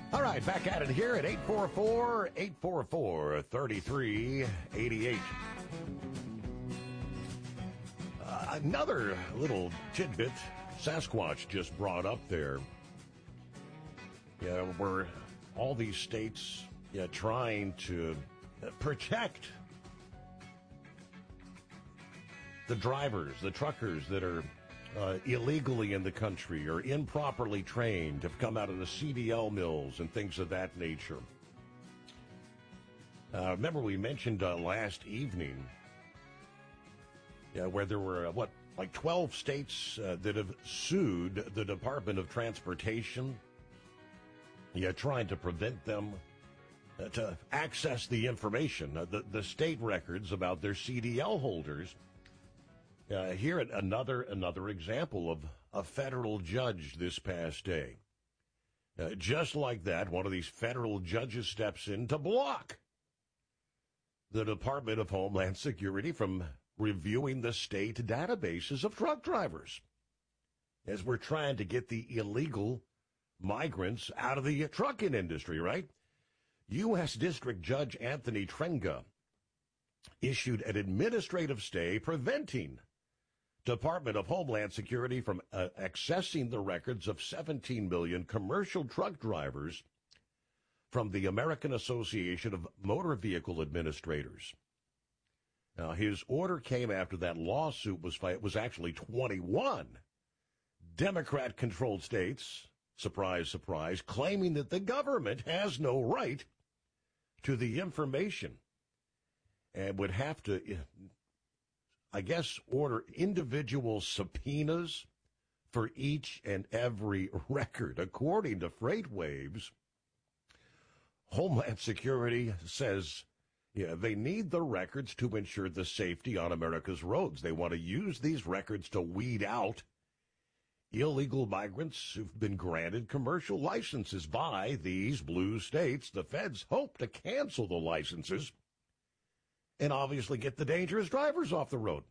All right, back at it here at 844-844-3388. Another little tidbit Sasquatch just brought up there. Yeah, where all these states trying to protect the drivers, the truckers that are illegally in the country or improperly trained, have come out of the CDL mills and things of that nature. Remember we mentioned last evening where there were, 12 states that have sued the Department of Transportation, trying to prevent them to access the information, the state records about their CDL holders. Here at another example of a federal judge this past day. Just like that, one of these federal judges steps in to block the Department of Homeland Security from reviewing the state databases of truck drivers, as we're trying to get the illegal migrants out of the trucking industry, right? U.S. District Judge Anthony Trenga issued an administrative stay preventing Department of Homeland Security from accessing the records of 17 million commercial truck drivers from the American Association of Motor Vehicle Administrators. Now, his order came after that lawsuit was filed. It was actually 21 Democrat-controlled states, surprise, surprise, claiming that the government has no right to the information and would have to, order individual subpoenas for each and every record. According to FreightWaves, Homeland Security says they need the records to ensure the safety on America's roads. They want to use these records to weed out illegal migrants who've been granted commercial licenses by these blue states. The feds hope to cancel the licenses and obviously get the dangerous drivers off the road.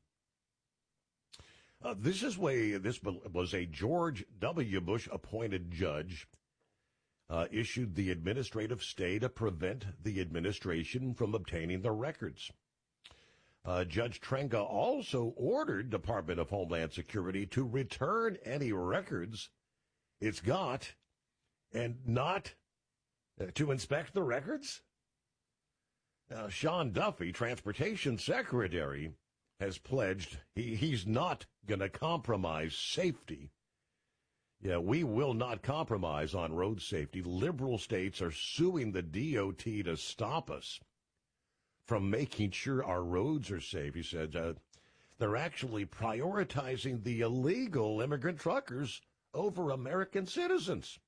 This was a George W. Bush appointed judge issued the administrative stay to prevent the administration from obtaining the records. Judge Trenga also ordered Department of Homeland Security to return any records it's got and not to inspect the records. Now, Sean Duffy, Transportation Secretary, has pledged he's not going to compromise safety. We will not compromise on road safety. Liberal states are suing the DOT to stop us from making sure our roads are safe. He said they're actually prioritizing the illegal immigrant truckers over American citizens.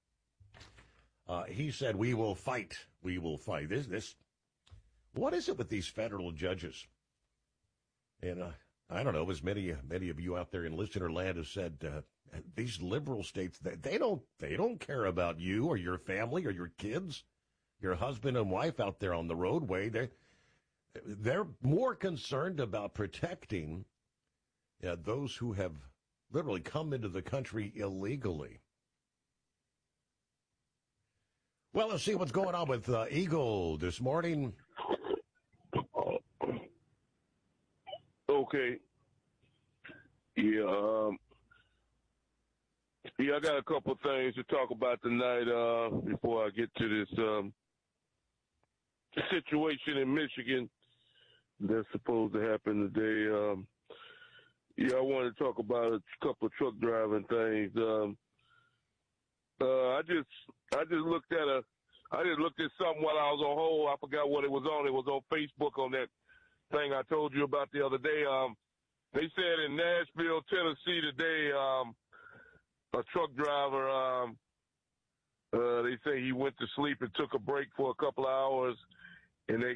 He said, we will fight. We will fight. What is it with these federal judges? And I don't know, as many of you out there in listener land have said, these liberal states, they don't care about you or your family or your kids, your husband and wife out there on the roadway. They're more concerned about protecting those who have literally come into the country illegally. Well, let's see what's going on with Eagle this morning. Okay. Yeah, I got a couple of things to talk about tonight before I get to this situation in Michigan that's supposed to happen today. I want to talk about a couple of truck driving things. I just looked at something while I was on hold. I forgot what it was on. It was on Facebook on that thing I told you about the other day. They said in Nashville, Tennessee today, a truck driver, they say he went to sleep and took a break for a couple of hours, and they